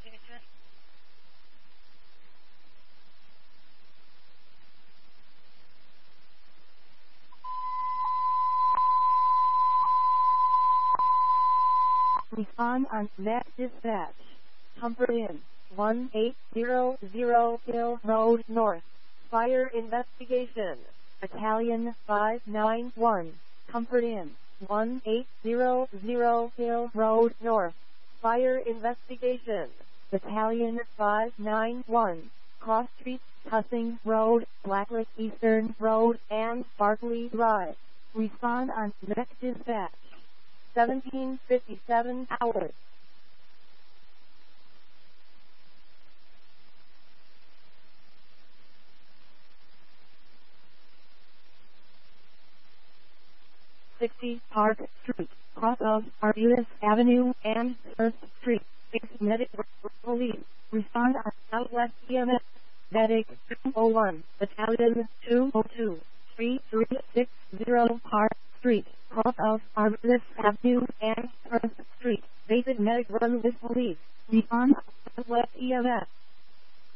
Respond on Net Dispatch. Comfort Inn, 1800 Hill Road North. Fire investigation. Italian 591. Comfort Inn, 1800 Hill Road North. Fire investigation. Italian 591. Cross Street, Tussing Road, Blacklick Eastern Road, and Barclay Drive. Respond on Net Dispatch. 1757 hours. Park Street, cross of Arbutus Avenue and First Street. Basic Medic Police. Respond on Southwest EMS. Medic 201, Battalion 202, 3360 Park Street, cross of Arbutus Avenue and First Street. Basic Medic Run with Police. Respond on Southwest EMS.